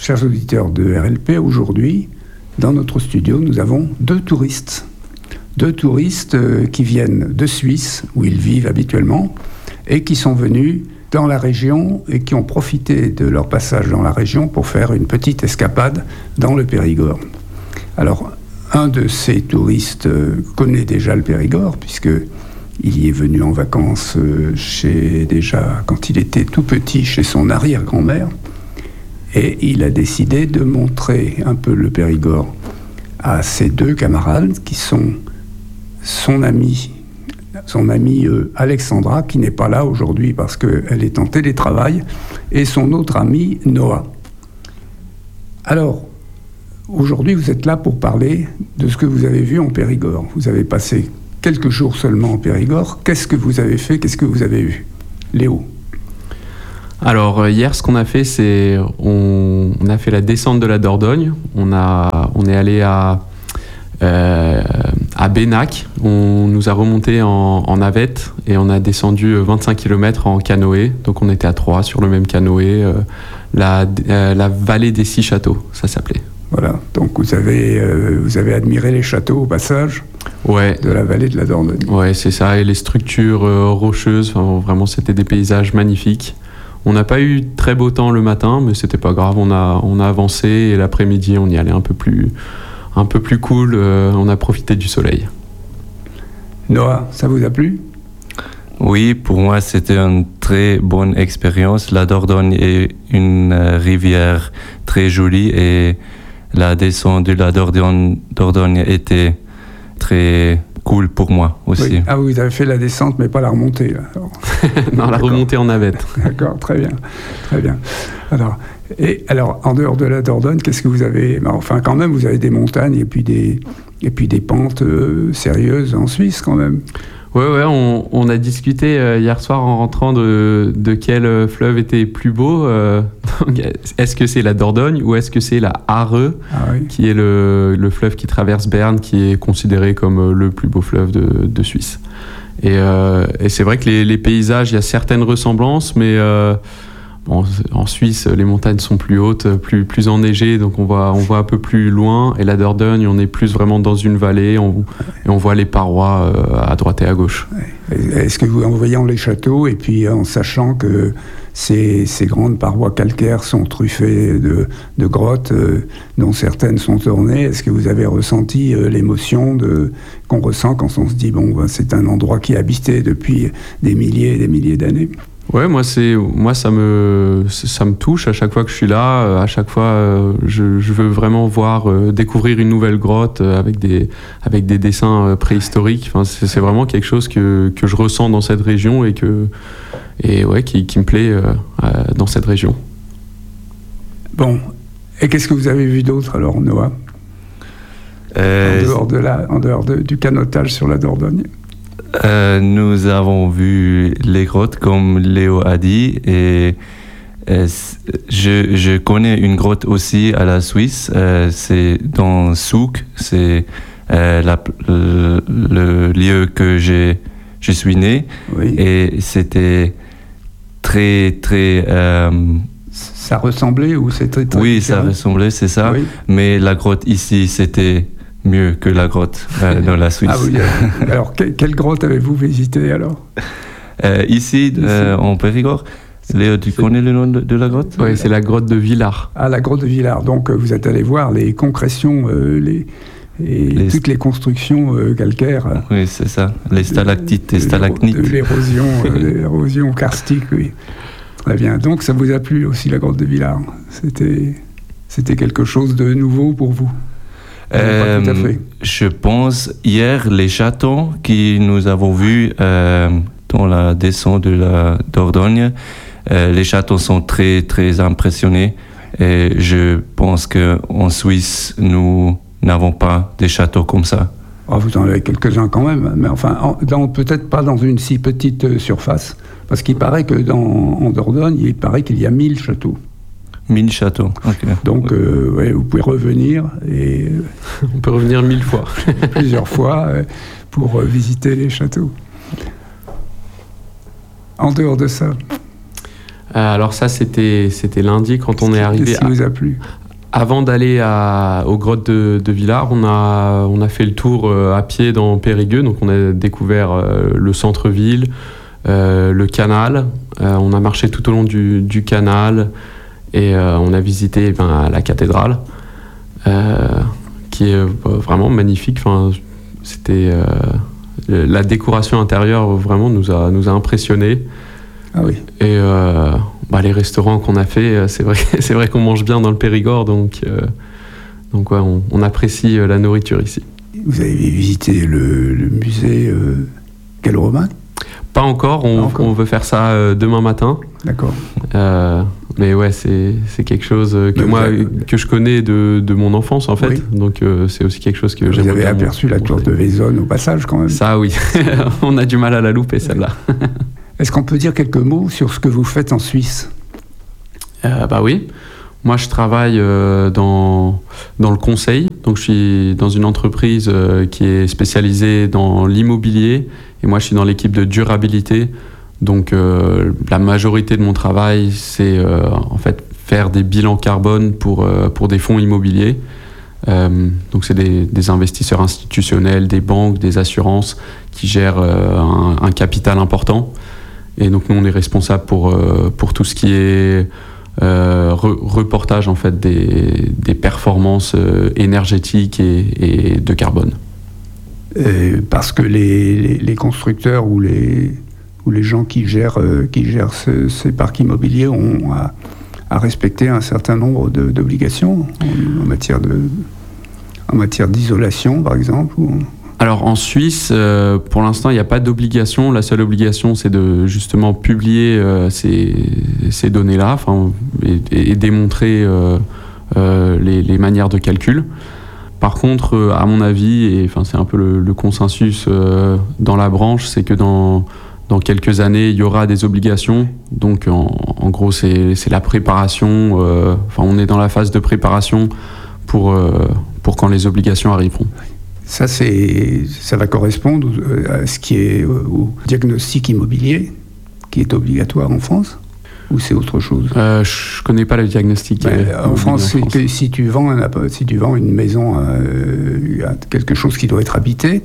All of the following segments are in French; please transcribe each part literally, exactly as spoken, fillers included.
chers auditeurs de R L P, aujourd'hui, dans notre studio, nous avons deux touristes. Deux touristes euh, qui viennent de Suisse, où ils vivent habituellement, et qui sont venus dans la région et qui ont profité de leur passage dans la région pour faire une petite escapade dans le Périgord. Alors, un de ces touristes euh, connaît déjà le Périgord, puisqu'il y est venu en vacances euh, chez, déjà quand il était tout petit chez son arrière-grand-mère. Et il a décidé de montrer un peu le Périgord à ses deux camarades, qui sont son amie, son amie euh, Alexandra, qui n'est pas là aujourd'hui parce qu'elle est en télétravail, et son autre ami Noah. Alors, aujourd'hui, vous êtes là pour parler de ce que vous avez vu en Périgord. Vous avez passé quelques jours seulement en Périgord. Qu'est-ce que vous avez fait? Qu'est-ce que vous avez vu? Léo? Alors, hier, ce qu'on a fait, c'est... On, on a fait la descente de la Dordogne. On, a, on est allé à, euh, à Bénac. On nous a remonté en, en navette et on a descendu vingt-cinq kilomètres en canoë. Donc, on était à trois sur le même canoë. Euh, la, euh, la vallée des Six Châteaux, ça s'appelait. Voilà, donc vous avez, euh, vous avez admiré les châteaux au passage ouais. de la vallée de la Dordogne. Ouais, c'est ça, et les structures euh, rocheuses, enfin, vraiment c'était des paysages magnifiques. On n'a pas eu très beau temps le matin, mais c'était pas grave, on a, on a avancé et l'après-midi on y allait un peu plus, un peu plus cool, euh, on a profité du soleil. Noah, ça vous a plu? Oui, pour moi c'était une très bonne expérience. La Dordogne est une euh, rivière très jolie et la descente de la Dordogne, Dordogne était très cool pour moi aussi. Oui. Ah, vous avez fait la descente, mais pas la remontée, là. Non, la remontée en navette. D'accord, très bien, très bien. Alors, et alors, en dehors de la Dordogne, qu'est-ce que vous avez? Enfin, quand même, vous avez des montagnes et puis des, et puis des pentes euh, sérieuses en Suisse, quand même. Ouais, ouais, on, on a discuté euh, hier soir en rentrant de, de quel euh, fleuve était plus beau. Euh, donc, est-ce que c'est la Dordogne ou est-ce que c'est la Areux, ah, oui. qui est le, le fleuve qui traverse Berne, qui est considéré comme euh, le plus beau fleuve de, de Suisse. Et, euh, et c'est vrai que les, les paysages, il y a certaines ressemblances, mais euh, bon, en Suisse, les montagnes sont plus hautes, plus, plus enneigées, donc on voit, on voit un peu plus loin. Et la Dordogne, on est plus vraiment dans une vallée, on, et on voit les parois euh, à droite et à gauche. Est-ce que vous, en voyant les châteaux, et puis en sachant que ces, ces grandes parois calcaires sont truffées de, de grottes, euh, dont certaines sont ornées, est-ce que vous avez ressenti euh, l'émotion de, qu'on ressent quand on se dit, bon, ben, c'est un endroit qui est habité depuis des milliers et des milliers d'années? Ouais, moi, c'est, moi ça, me, ça me touche à chaque fois que je suis là. À chaque fois, euh, je, je veux vraiment voir, euh, découvrir une nouvelle grotte euh, avec, des, avec des dessins euh, préhistoriques. Enfin, c'est, c'est vraiment quelque chose que, que je ressens dans cette région et, que, et ouais, qui, qui me plaît euh, euh, dans cette région. Bon, et qu'est-ce que vous avez vu d'autre alors, Noah? euh, En dehors, de la, en dehors de, du canotage sur la Dordogne? Euh, nous avons vu les grottes, comme Léo a dit, et euh, je, je connais une grotte aussi à la Suisse, euh, c'est dans Zug, c'est euh, la, le, le lieu que j'ai, je suis né, oui. Et c'était très, très... Euh, ça ressemblait ou c'était très Oui, différent? Ça ressemblait, c'est ça, oui. Mais la grotte ici, c'était mieux que la grotte euh, dans la Suisse. Ah oui, alors que, quelle grotte avez-vous visité alors? euh, Ici, euh, en Périgord. Léo, tu connais le nom de, de la grotte? Oui, c'est la grotte de Villars. Ah, la grotte de Villars. Donc vous êtes allé voir les concrétions, euh, les, et les... toutes les constructions euh, calcaires. Oui, c'est ça. Les stalactites et stalagmites. De l'érosion, euh, l'érosion karstique, oui. Très bien. Donc ça vous a plu aussi, la grotte de Villars? C'était, c'était quelque chose de nouveau pour vous? Euh, pas tout à fait. Je pense hier les châteaux que nous avons vus euh, dans la descente de la Dordogne, euh, les châteaux sont très très impressionnés et je pense que en Suisse nous n'avons pas des châteaux comme ça. Oh, vous en avez quelques-uns quand même, mais enfin en, dans, peut-être pas dans une si petite euh, surface, parce qu'il paraît que dans en Dordogne, il paraît qu'il y a mille châteaux. Mille châteaux. Okay. Donc, euh, ouais, vous pouvez revenir et on peut revenir mille fois, plusieurs fois euh, pour euh, visiter les châteaux. En dehors de ça. Euh, alors ça, c'était, c'était lundi quand on est arrivé. Qu'est-ce qui vous a plu ? Avant d'aller à, aux grottes de, de Villars, on a, on a fait le tour euh, à pied dans Périgueux. Donc on a découvert euh, le centre-ville, euh, le canal. Euh, on a marché tout au long du, du canal et euh, on a visité ben, la cathédrale, euh, qui est vraiment magnifique. Enfin, c'était... Euh, la décoration intérieure vraiment nous a, nous a impressionnés. Ah oui. Et euh, bah, les restaurants qu'on a fait, c'est vrai, c'est vrai qu'on mange bien dans le Périgord, donc, euh, donc ouais, on, on apprécie la nourriture ici. Vous avez visité le, le musée euh, gallo-romain ? Pas encore, on, Pas encore, on veut faire ça euh, demain matin. D'accord. Euh, mais ouais, c'est, c'est quelque chose que mais moi, avez... que je connais de, de mon enfance en fait. Oui. Donc euh, c'est aussi quelque chose que vous j'aimerais Vous avez aperçu la tour de Vaison au passage quand même ? Ça oui, on a du mal à la louper celle-là. Est-ce qu'on peut dire quelques mots sur ce que vous faites en Suisse ? euh, Bah oui. Moi, je travaille euh, dans, dans le conseil. Donc, je suis dans une entreprise euh, qui est spécialisée dans l'immobilier. Et moi, je suis dans l'équipe de durabilité. Donc, euh, la majorité de mon travail, c'est euh, en fait faire des bilans carbone pour, euh, pour des fonds immobiliers. Euh, donc, c'est des, des investisseurs institutionnels, des banques, des assurances qui gèrent euh, un, un capital important. Et donc, nous, on est responsable pour, euh, pour tout ce qui est... Euh, re- reportage en fait des, des performances euh, énergétiques et, et de carbone. Et parce que les, les, les constructeurs ou les, ou les gens qui gèrent, euh, qui gèrent ce, ces parcs immobiliers ont à, à respecter un certain nombre de, d'obligations en, en, matière de, en matière d'isolation par exemple ou... Alors en Suisse, euh, pour l'instant, il n'y a pas d'obligation. La seule obligation, c'est de justement publier euh, ces, ces données-là, et, et démontrer euh, euh, les, les manières de calcul. Par contre, euh, à mon avis, et c'est un peu le, le consensus euh, dans la branche, c'est que dans, dans quelques années, il y aura des obligations. Donc en, en gros, c'est, c'est la préparation. Euh, on est dans la phase de préparation pour, euh, pour quand les obligations arriveront. Ça, c'est, ça va correspondre à ce qui est au diagnostic immobilier, qui est obligatoire en France, ou c'est autre chose ? euh, Je ne connais pas le diagnostic. Ben, euh, en France, c'est que si tu vends, un, si tu vends une maison, euh, quelque chose qui doit être habité,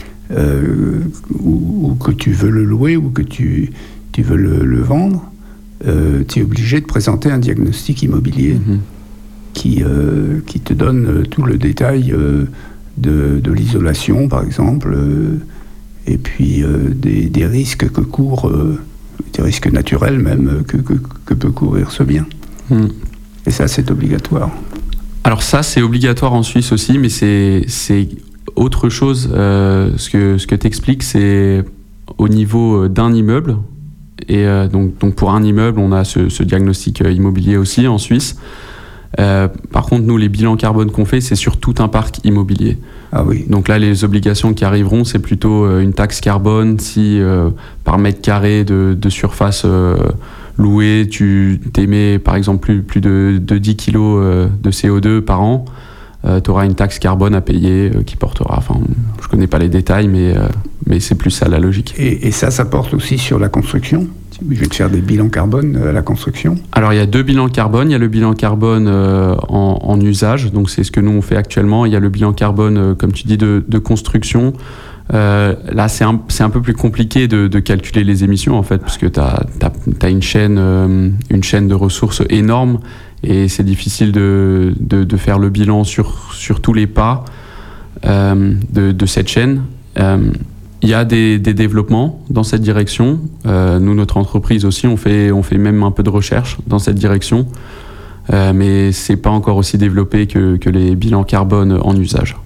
euh, ou, ou que tu veux le louer, ou que tu, tu veux le, le vendre, euh, tu es obligé de présenter un diagnostic immobilier mm-hmm. qui, euh, qui te donne tout le détail euh, De, de l'isolation, par exemple, euh, et puis euh, des, des risques que court, euh, des risques naturels même, que, que, que peut courir ce bien. Mm. Et ça, c'est obligatoire. Alors ça, c'est obligatoire en Suisse aussi, mais c'est, c'est autre chose. Euh, ce que, ce que tu expliques, c'est au niveau d'un immeuble. Et euh, donc, donc pour un immeuble, on a ce, ce diagnostic immobilier aussi en Suisse. Euh, par contre, nous, les bilans carbone qu'on fait, c'est sur tout un parc immobilier. Ah oui. Donc là, les obligations qui arriveront, c'est plutôt euh, une taxe carbone si euh, par mètre carré de, de surface euh, louée, tu émets par exemple plus, plus de, de dix kilos euh, de C O deux par an, euh, tu auras une taxe carbone à payer euh, qui portera, enfin, je ne connais pas les détails, mais, euh, mais c'est plus ça la logique. Et, et ça, ça porte aussi sur la construction ? Je vais te faire des bilans carbone à la construction. Alors, il y a deux bilans carbone. Il y a le bilan carbone euh, en, en usage, donc c'est ce que nous, on fait actuellement. Il y a le bilan carbone, euh, comme tu dis, de, de construction. Euh, là, c'est un, c'est un peu plus compliqué de, de calculer les émissions, en fait, parce que tu as une chaîne, euh, une chaîne de ressources énorme et c'est difficile de, de, de faire le bilan sur, sur tous les pas euh, de, de cette chaîne. Euh, Il y a des, des développements dans cette direction. Euh, nous, notre entreprise aussi, on fait, on fait même un peu de recherche dans cette direction. Euh, mais ce n'est pas encore aussi développé que, que les bilans carbone en usage.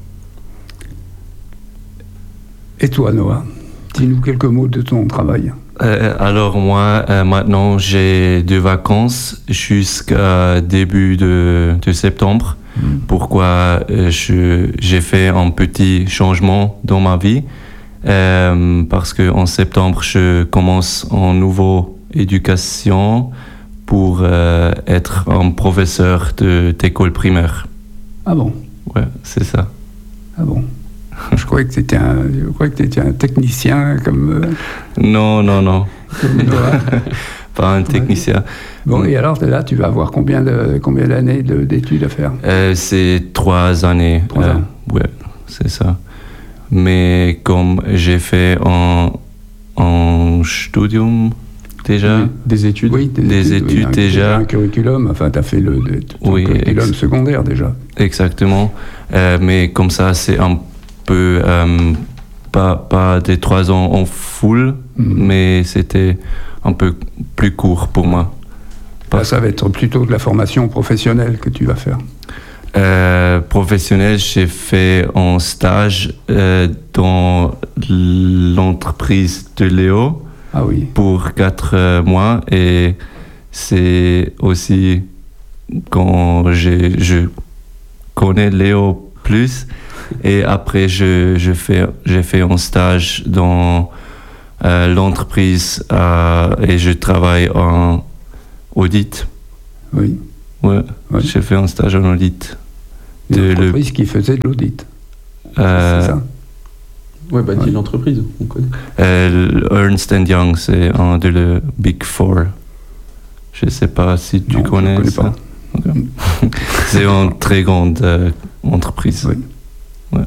Et toi, Noah, dis-nous quelques mots de ton travail. Euh, alors moi, euh, maintenant, j'ai des vacances jusqu'à début de, de septembre. Mmh. Pourquoi euh, je, j'ai fait un petit changement dans ma vie. Euh, parce qu'en septembre, je commence en nouveau éducation pour euh, être un professeur de, d'école primaire. Ah bon ? Ouais, c'est ça. Ah bon ? Je croyais que tu étais un, je croyais que tu étais un technicien comme... Euh, non, non, non. Comme Noah. pas un technicien. Ouais. Bon, et alors là, tu vas avoir combien, de, combien d'années de, d'études à faire? euh, C'est trois années. Trois euh, ans. Ouais, c'est ça. Mais comme j'ai fait en, en studium déjà, Des études. Oui, des, Des études, études oui, déjà. Un curriculum, enfin, tu as fait le, le ton Oui, curriculum ex- secondaire déjà. exactement. Euh, mais comme ça, c'est un peu, euh, pas, pas des trois ans en full, Mhm. mais c'était un peu plus court pour moi. Là, ça va être plutôt de la formation professionnelle que tu vas faire. Euh, professionnel, j'ai fait un stage euh, dans l'entreprise de Léo Ah oui. pour quatre euh, mois et c'est aussi quand j'ai, je connais Léo plus et après je, je fais, j'ai fait un stage dans euh, l'entreprise euh, et je travaille en audit. Oui. Ouais, Ouais. j'ai fait un stage en audit. Une De le- entreprise qui faisait de l'audit. Euh, C'est ça. Ouais, bah, dis Ouais. l'entreprise, on connaît. Euh, Ernst and Young, c'est un de le Big Four. Je ne sais pas si tu Non, je connais connais ça. pas. Ok. C'est une très grande euh, entreprise. Oui. Ouais.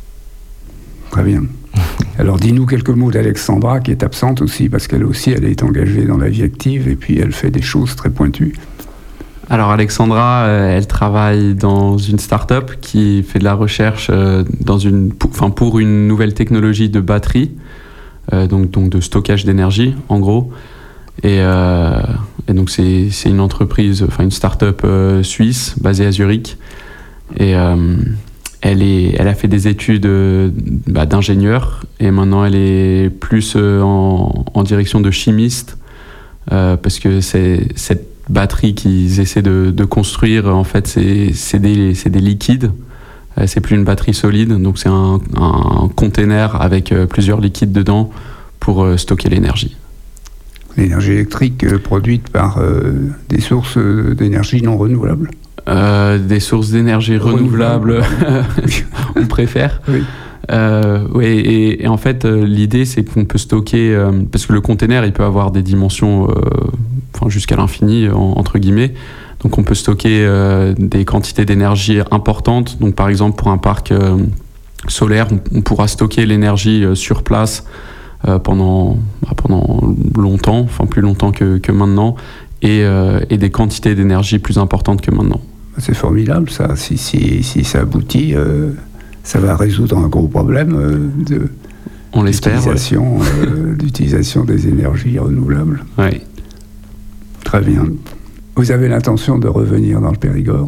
Très bien. Alors, dis-nous quelques mots d'Alexandra, qui est absente aussi, parce qu'elle aussi, elle est engagée dans la vie active, et puis elle fait des choses très pointues. Alors Alexandra, euh, elle travaille dans une start-up qui fait de la recherche euh, dans une, pour, enfin, pour une nouvelle technologie de batterie, euh, donc, donc de stockage d'énergie en gros. Et, euh, et donc c'est, c'est une entreprise, enfin une start-up euh, suisse basée à Zurich. Et euh, elle, est, elle a fait des études euh, bah, d'ingénieur et maintenant elle est plus euh, en, en direction de chimiste euh, parce que c'est cette batterie qu'ils essaient de, de construire, en fait, c'est, c'est, des, c'est des liquides. Euh, c'est plus une batterie solide, donc c'est un, un container avec euh, plusieurs liquides dedans pour euh, stocker l'énergie. L'énergie électrique euh, produite par euh, des sources euh, d'énergie non renouvelables. Euh, des sources d'énergie renouvelables, Oui. on préfère. Oui. Euh, ouais, et, et en fait, euh, l'idée, c'est qu'on peut stocker, euh, parce que le container, il peut avoir des dimensions, euh, enfin, jusqu'à l'infini, en- entre guillemets. Donc, on peut stocker euh, des quantités d'énergie importantes. Donc, par exemple, pour un parc euh, solaire, on, on pourra stocker l'énergie euh, sur place euh, pendant, bah, pendant longtemps, enfin plus longtemps que, que maintenant, et, euh, et des quantités d'énergie plus importantes que maintenant. C'est formidable, ça. Si, si, si ça aboutit, euh, ça va résoudre un gros problème euh, de, On l'espère. Ouais. d'utilisation, euh, d'utilisation des énergies renouvelables. Ouais. Très bien. Vous avez l'intention de revenir dans le Périgord?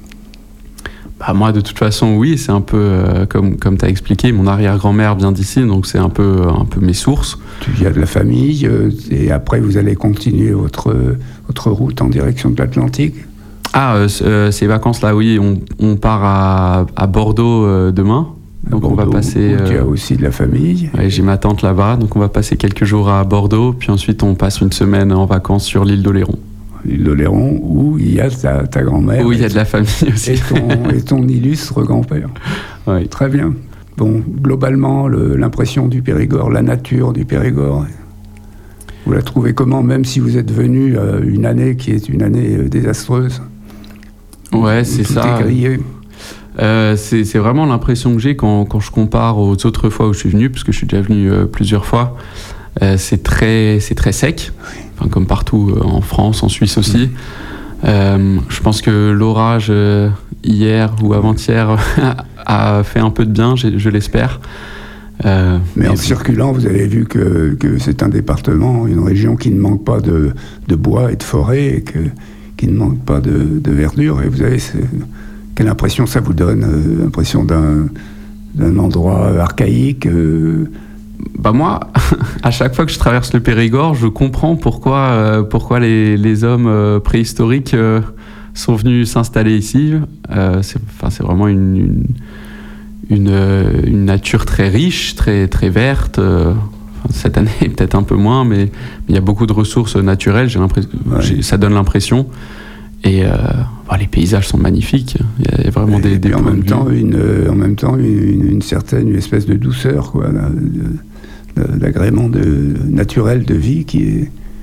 Bah, moi, de toute façon, oui, c'est un peu euh, comme, comme tu as expliqué. Mon arrière-grand-mère vient d'ici, donc c'est un peu, un peu mes sources. Tu viens de la famille, euh, et après vous allez continuer votre, votre route en direction de l'Atlantique? Ah, euh, c- euh, ces vacances-là, oui, on, on part à, à Bordeaux euh, demain. À Donc on va Bordeaux, passer. où tu euh, as aussi de la famille. ouais, j'ai ma tante là-bas, donc on va passer quelques jours à Bordeaux, puis ensuite on passe une semaine en vacances sur l'île d'Oléron. L'île d'Oléron, où il y a ta, ta grand-mère Où il y a et, de la famille aussi. et ton, et ton illustre grand-père. Ouais. Très bien. Bon, globalement, le- l'impression du Périgord, la nature du Périgord, vous la trouvez comment, même si vous êtes venu euh, une année qui est une année euh, désastreuse? Ouais, où c'est tout ça. est grillé. Euh, c'est, c'est vraiment l'impression que j'ai quand, quand je compare aux autres fois où je suis venu, parce que je suis déjà venu euh, plusieurs fois. Euh, c'est très, c'est très sec, enfin, comme partout euh, en France, en Suisse aussi. Euh, je pense que l'orage euh, hier ou avant-hier a fait un peu de bien, je, je l'espère. Euh, Mais en et- circulant, vous avez vu que, que c'est un département, une région qui ne manque pas de, de bois et de forêt, et que, qui ne manque pas de, de verdure. Et vous avez ce- quelle impression ça vous donne? euh, L'impression d'un, d'un endroit archaïque euh, Bah moi, à chaque fois que je traverse le Périgord, je comprends pourquoi, euh, pourquoi les, les hommes euh, préhistoriques euh, sont venus s'installer ici. Euh, c'est, enfin, c'est vraiment une, une, une, euh, une nature très riche, très, très verte. euh, enfin, cette année, peut-être un peu moins, mais il y a beaucoup de ressources naturelles, j'ai l'impression, Ouais. j'ai- ça donne l'impression. Et euh, bah, les paysages sont magnifiques. Il y a, il y a vraiment des, et des puis en points de même vue. temps, une, euh, en même temps une, une certaine une espèce de douceur, quoi, de- de- d'agrément de, naturel de vie qui est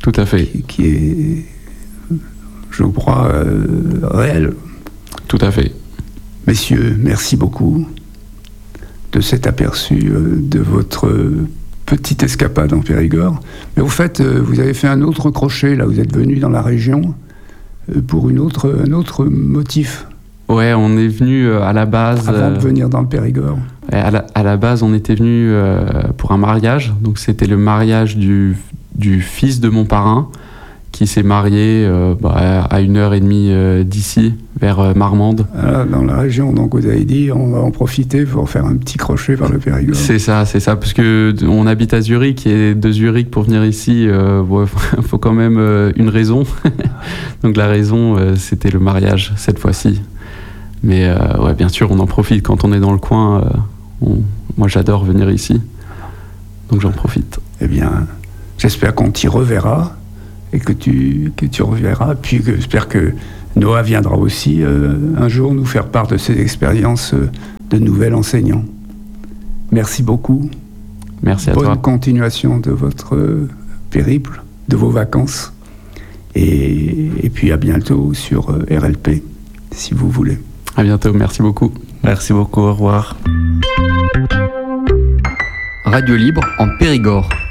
Tout à fait. Qui, qui est, je crois, euh, réel. Tout à fait. Messieurs, merci beaucoup de cet aperçu euh, de votre euh, petite escapade en Périgord. Mais au fait, euh, vous avez fait un autre crochet, là, vous êtes venu dans la région euh, pour une autre, un autre motif. Ouais, on est venu euh, à la base... Avant euh, de venir dans le Périgord. À la, à la base, on était venu euh, pour un mariage. Donc, c'était le mariage du, du fils de mon parrain qui s'est marié euh, bah, à une heure et demie euh, d'ici, vers euh, Marmande. Voilà, dans la région, donc vous avez dit, on va en profiter pour faire un petit crochet par le Périgord. C'est ça, c'est ça, parce que on habite à Zurich et de Zurich pour venir ici, euh, bon, faut quand même euh, une raison. Donc la raison, euh, c'était le mariage cette fois-ci. Mais euh, ouais, bien sûr, on en profite quand on est dans le coin. Euh, on, moi, j'adore venir ici, donc j'en profite. Eh bien, j'espère qu'on t'y reverra. Et que tu, que tu reverras, puis que, j'espère que Noah viendra aussi euh, un jour nous faire part de ses expériences euh, de nouvel enseignant. Merci beaucoup. Merci à Bonne toi. Bonne continuation de votre euh, périple, de vos vacances. Et, et puis à bientôt sur euh, R L P, si vous voulez. À bientôt, merci beaucoup. Merci beaucoup, au revoir. Radio Libre en Périgord.